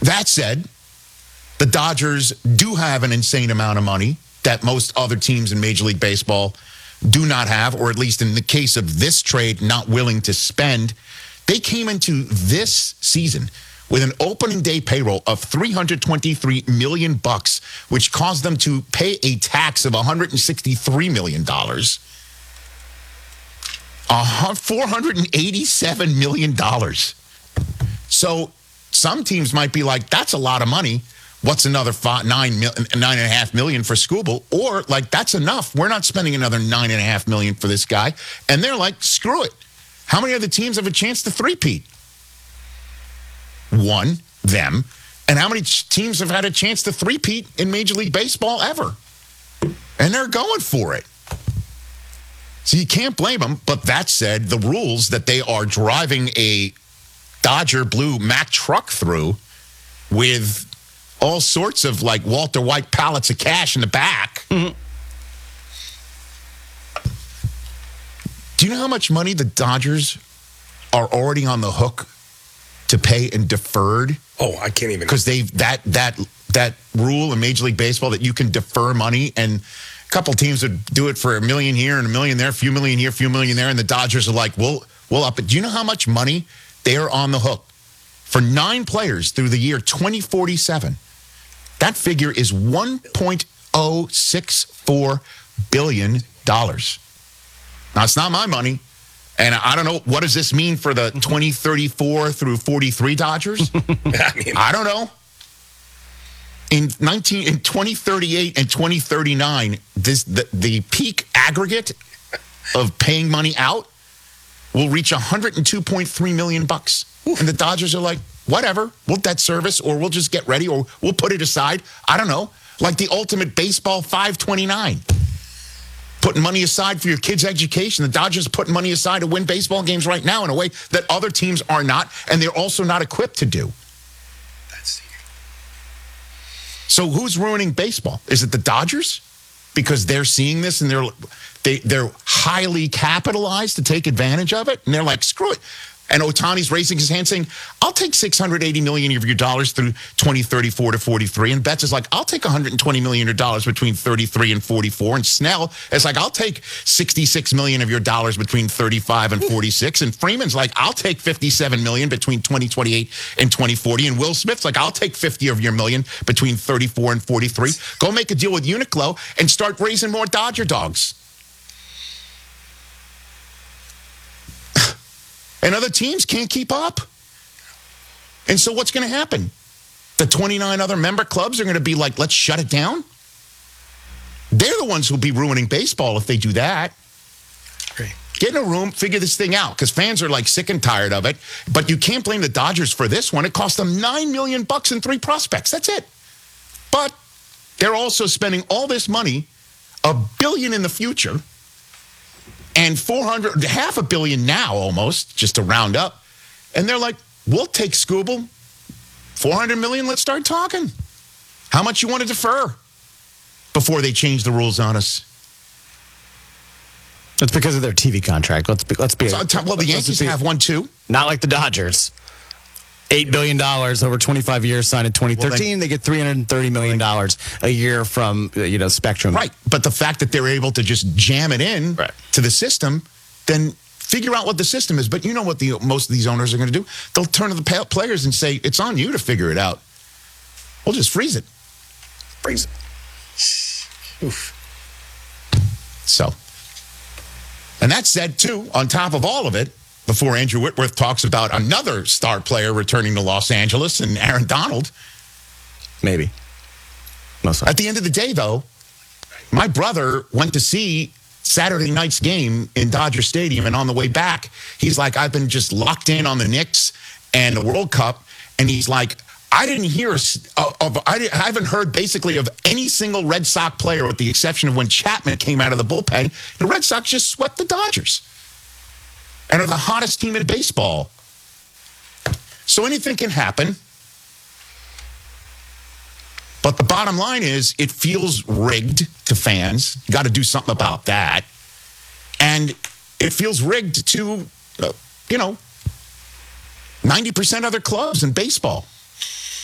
That said, the Dodgers do have an insane amount of money that most other teams in Major League Baseball do not have, or at least in the case of this trade, not willing to spend. They came into this season with an opening day payroll of $323 million, which caused them to pay a tax of $163 million. $487 million. So some teams might be like, that's a lot of money. What's another $9.5 million for Skubal? Or like, that's enough. We're not spending another $9.5 million for this guy. And they're like, screw it. How many other teams have a chance to three-peat? One, them. And how many teams have had a chance to three-peat in Major League Baseball ever? And they're going for it. So you can't blame them. But that said, the rules that they are driving a Dodger blue Mack truck through with all sorts of like Walter White pallets of cash in the back. Mm-hmm. Do you know how much money the Dodgers are already on the hook to pay in deferred? Oh, I can't even. Because they've that rule in Major League Baseball that you can defer money, and a couple teams would do it for $1 million here and $1 million there, a few million here, a few million there, and the Dodgers are like, we'll up it. Do you know how much money they are on the hook for 9 players through the year 2047? That figure is $1.064 billion. Now, it's not my money. And I don't know, what does this mean for the 2034 through 43 Dodgers? I don't know. In 2038 and 2039, the peak aggregate of paying money out will reach $102.3 million. And the Dodgers are like, whatever, we'll debt service, or we'll just get ready, or we'll put it aside. I don't know. Like the ultimate baseball 529. Putting money aside for your kids' education. The Dodgers are putting money aside to win baseball games right now in a way that other teams are not, and they're also not equipped to do. So who's ruining baseball? Is it the Dodgers? Because they're seeing this and they're highly capitalized to take advantage of it, and they're like, screw it. And Ohtani's raising his hand saying, I'll take $680 million of your dollars through 2034 to 43. And Betts is like, I'll take $120 million of dollars between 33 and 44. And Snell is like, I'll take $66 million of your dollars between 35 and 46. And Freeman's like, I'll take $57 million between 2028 and 2040. And Will Smith's like, I'll take 50 of your million between 34 and 43. Go make a deal with Uniqlo and start raising more Dodger dogs. And other teams can't keep up. And so what's going to happen? The 29 other member clubs are going to be like, let's shut it down? They're the ones who'll be ruining baseball if they do that. Great. Get in a room, figure this thing out, because fans are like sick and tired of it. But you can't blame the Dodgers for this one. It cost them $9 million and 3 prospects. That's it. But they're also spending all this money, $1 billion in the future, and $500 million now almost, just to round up. And they're like, we'll take Skubal. $400 million, let's start talking. How much you want to defer before they change the rules on us? It's because of their TV contract. Let's be. Well, the Yankees have one too. Not like the Dodgers. $8 billion over 25 years, signed in 2013. They get $330 million a year from Spectrum. Right, but the fact that they're able to just jam it in to the system, then figure out what the system is. But you know what most of these owners are going to do? They'll turn to the players and say, it's on you to figure it out. We'll just freeze it. Freeze it. Oof. So, and that said, too, on top of all of it, before Andrew Whitworth talks about another star player returning to Los Angeles and Aaron Donald. Maybe. At the end of the day, though, my brother went to see Saturday night's game in Dodger Stadium, and on the way back, he's like, I've been just locked in on the Knicks and the World Cup, and he's like, I didn't hear I haven't heard basically of any single Red Sox player with the exception of when Chapman came out of the bullpen. The Red Sox just swept the Dodgers and are the hottest team in baseball. So anything can happen. But the bottom line is it feels rigged to fans. You got to do something about that. And it feels rigged to, 90% other clubs in baseball.